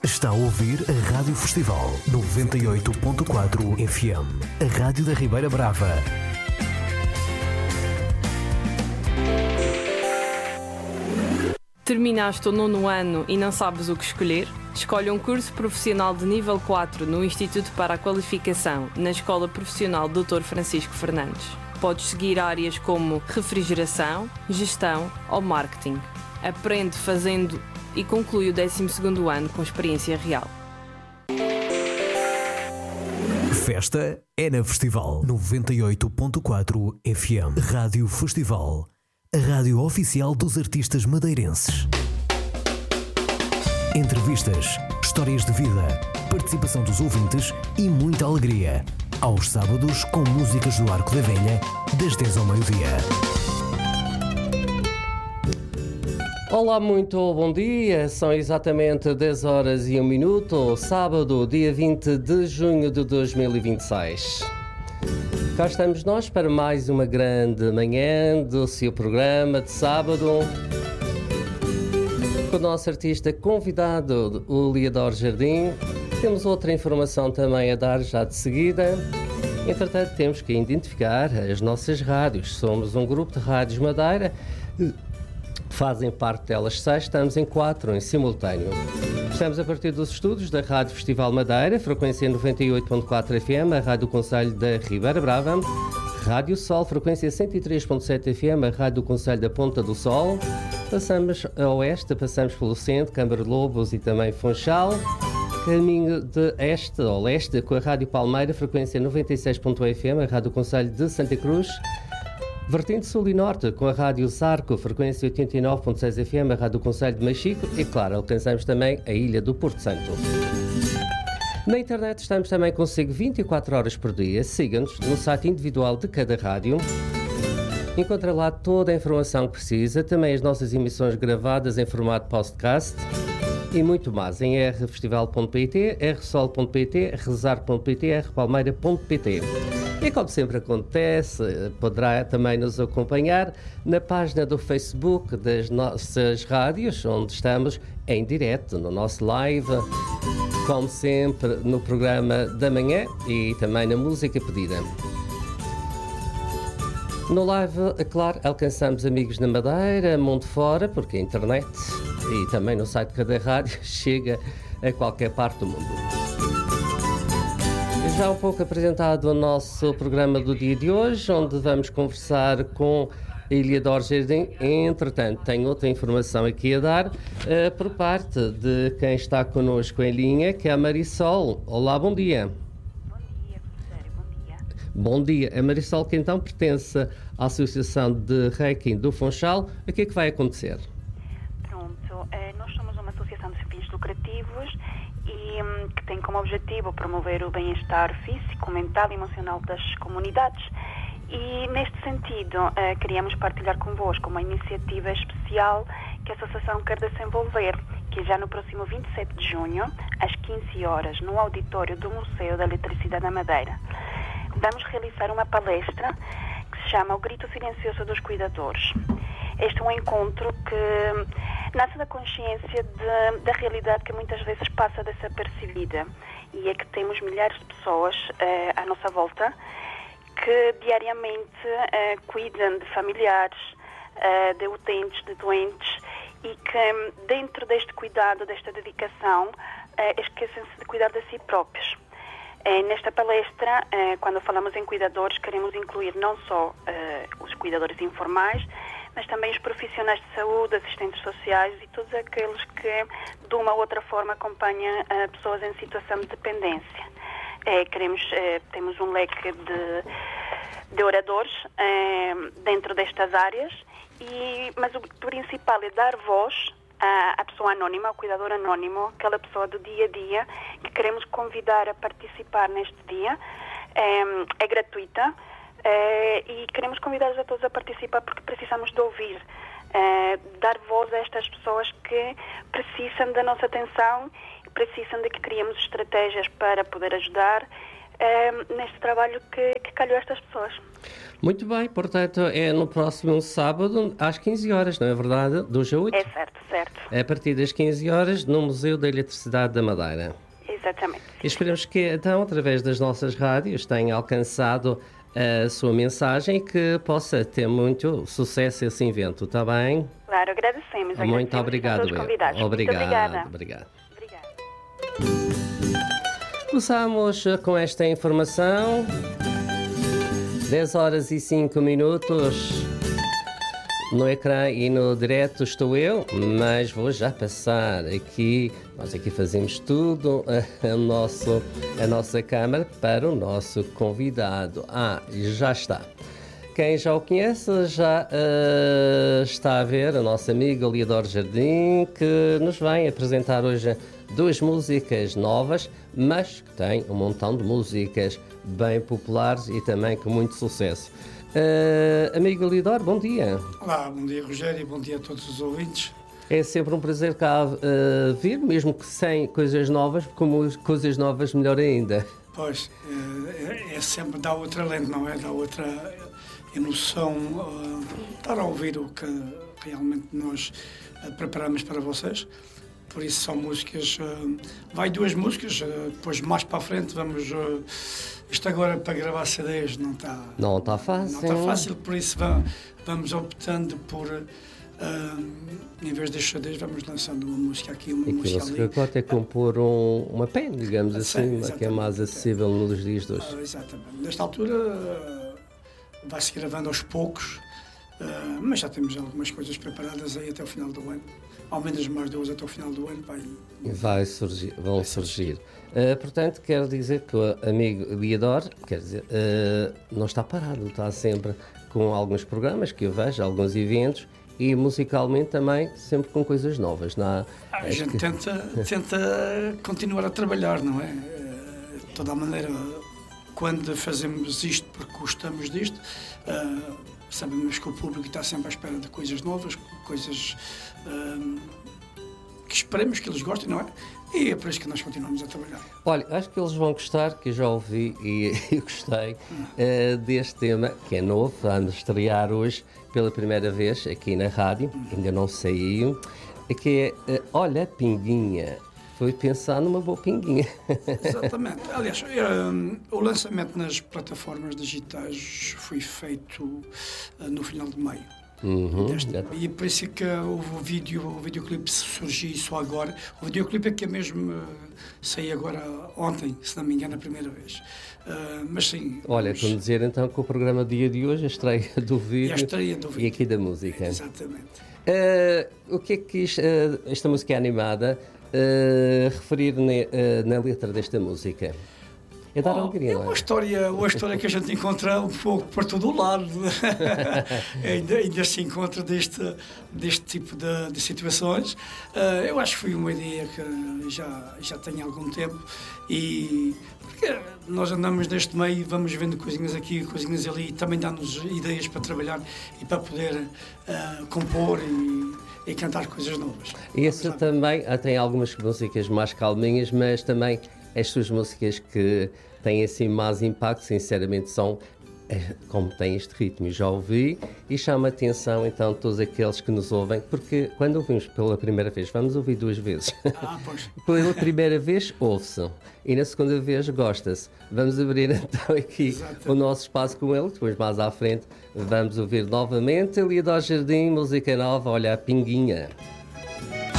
Está a ouvir a Rádio Festival 98.4 FM, a Rádio da Ribeira Brava. Terminaste o 9º ano e não sabes o que escolher? Escolhe um curso profissional de nível 4 no Instituto para a Qualificação, na Escola Profissional Dr. Francisco Fernandes. Podes seguir áreas como refrigeração, gestão ou marketing. Aprende fazendo e conclui o 12º ano com experiência real. Festa é na Festival 98.4 FM. Rádio Festival, a rádio oficial dos artistas madeirenses. Entrevistas, histórias de vida, participação dos ouvintes e muita alegria. Aos sábados com músicas do Arco da Velha, das 10 ao meio-dia. Olá, muito bom dia. São exatamente 10 horas e 1 minuto, sábado, dia 20 de junho de 2026. Cá estamos nós para mais uma grande manhã do seu programa de sábado, com o nosso artista convidado, o Liador Jardim. Temos outra informação também a dar já de seguida. Entretanto, temos que identificar as nossas rádios. Somos um grupo de rádios Madeira, fazem parte delas 6, estamos em 4 em simultâneo. Estamos a partir dos estúdios da Rádio Festival Madeira, frequência 98.4 FM, a Rádio do Concelho da Ribeira Brava, Rádio Sol, frequência 103.7 FM, a Rádio do Concelho da Ponta do Sol. Passamos a oeste, passamos pelo centro, Câmara de Lobos e também Funchal. Caminho de este ao leste com a Rádio Palmeira, frequência 96.1 FM, a Rádio do Concelho de Santa Cruz. Vertente sul e norte com a Rádio Zarco, frequência 89.6 FM, a Rádio do Concelho de Machico e, claro, alcançamos também a Ilha do Porto Santo. Na internet estamos também consigo 24 horas por dia. Siga-nos no site individual de cada rádio. Encontra lá toda a informação que precisa, também as nossas emissões gravadas em formato podcast e muito mais em rfestival.pt, rsol.pt, rezar.pt, rpalmeira.pt. E como sempre acontece, poderá também nos acompanhar na página do Facebook das nossas rádios, onde estamos em direto, no nosso live, como sempre no programa da manhã e também na música pedida. No live, é claro, alcançamos amigos na Madeira, mundo fora, porque a internet e também no site de cada rádio chega a qualquer parte do mundo. Já um pouco apresentado o nosso programa do dia de hoje, onde vamos conversar com Liador Jardim. Entretanto, tenho outra informação aqui a dar por parte de quem está connosco em linha, que é a Marisol. Olá, bom dia. Bom dia. A Marisol, que então pertence à Associação de Reiki do Funchal. O que é que vai acontecer? Pronto, nós somos uma associação de fins lucrativos e que tem como objetivo promover o bem-estar físico, mental e emocional das comunidades. E neste sentido, queríamos partilhar convosco uma iniciativa especial que a associação quer desenvolver, que é já no próximo 27 de junho, às 15 horas, no auditório do Museu da Eletricidade da Madeira. Vamos realizar uma palestra que se chama O Grito Silencioso dos Cuidadores. Este é um encontro que nasce da consciência da realidade que muitas vezes passa desapercebida, e é que temos milhares de pessoas à nossa volta que diariamente cuidam de familiares, de utentes, de doentes, e que dentro deste cuidado, desta dedicação, esquecem-se de cuidar de si próprios. Nesta palestra, quando falamos em cuidadores, queremos incluir não só os cuidadores informais, mas também os profissionais de saúde, assistentes sociais e todos aqueles que, de uma ou outra forma, acompanham pessoas em situação de dependência. Temos um leque de oradores dentro destas áreas, mas o principal é dar voz à pessoa anónima, ao cuidador anónimo, aquela pessoa do dia a dia que queremos convidar a participar neste dia. É gratuita e queremos convidar a todos a participar porque precisamos de ouvir, dar voz a estas pessoas que precisam da nossa atenção, precisam de que criemos estratégias para poder ajudar, neste trabalho que calhou estas pessoas. Muito bem, portanto, é no próximo sábado, às 15 horas, não é verdade? Do dia 8? É certo. A partir das 15 horas, no Museu da Eletricidade da Madeira. Exatamente. E esperemos que, então, através das nossas rádios, tenha alcançado a sua mensagem e que possa ter muito sucesso esse evento, está bem? Claro, agradecemos. Muito obrigado. A todos os convidados. Obrigado. Obrigada. Começamos com esta informação. 10 horas e 5 minutos. No ecrã e no direto estou eu, mas vou já passar aqui. Nós aqui fazemos tudo, a nossa câmara para o nosso convidado. Já está. Quem já o conhece já está a ver a nossa amiga Leodoro Jardim, que nos vem apresentar hoje 2 músicas novas, mas que tem um montão de músicas bem populares e também com muito sucesso. Amigo Leodoro, bom dia. Olá, bom dia Rogério e bom dia a todos os ouvintes. É sempre um prazer cá vir, mesmo que sem coisas novas, como coisas novas melhor ainda. Pois, é sempre dá outra lente, não é? Dá outra emoção estar a ouvir o que realmente nós preparamos para vocês. Por isso são músicas, vai 2 músicas, depois mais para a frente vamos, isto agora para gravar CDs não está fácil. Não está fácil, por isso vamos optando por, em vez de CDs, vamos lançando uma música aqui, uma música ali. Agora é compor uma pen, digamos assim, que é mais acessível nos dias de hoje. Exatamente. Nesta altura vai-se gravando aos poucos, mas já temos algumas coisas preparadas aí até o final do ano. Ao menos mais 2 até o final do ano vão surgir. Portanto, quero dizer que o amigo Leodoro, não está parado, está sempre com alguns programas que eu vejo, alguns eventos, e musicalmente também sempre com coisas novas. A gente tenta continuar a trabalhar, não é? De toda a maneira, quando fazemos isto porque gostamos disto, sabemos que o público está sempre à espera de coisas novas, coisas que esperemos que eles gostem, não é? E é por isso que nós continuamos a trabalhar. Olha, acho que eles vão gostar, que eu já ouvi e eu gostei deste tema, que é novo, vamos estrear hoje pela primeira vez aqui na rádio, ainda não saiu, que é Olha Pinguinha. Foi pensar numa boa pinguinha. Exatamente. Aliás, o lançamento nas plataformas digitais foi feito no final de maio. E por isso é que o videoclipe surgiu só agora. O videoclipe é que é mesmo saiu agora ontem, se não me engano, a primeira vez. Mas sim. Olha, vamos dizer então que o programa dia de hoje, a estreia do vídeo e aqui da música. Exatamente. O que é que esta música é animada referir na letra desta música? É dar alegria, não é? Uma história que a gente encontra um pouco por todo o lado. ainda se encontra deste tipo de situações. Eu acho que foi uma ideia que já tem algum tempo e porque nós andamos neste meio, vamos vendo coisinhas aqui, coisinhas ali e também dá-nos ideias para trabalhar e para poder compor e cantar coisas novas. E essa também tem algumas músicas mais calminhas, mas também as suas músicas que têm assim mais impacto, sinceramente, são como tem este ritmo. Já ouvi e chama a atenção então todos aqueles que nos ouvem, porque quando ouvimos pela primeira vez, vamos ouvir 2 vezes. Pois. Pela primeira vez ouve-se e na segunda vez gosta-se. Vamos abrir então aqui o nosso espaço com ele, depois mais à frente vamos ouvir novamente Leodoro Jardim, música nova, Olha a Pinguinha.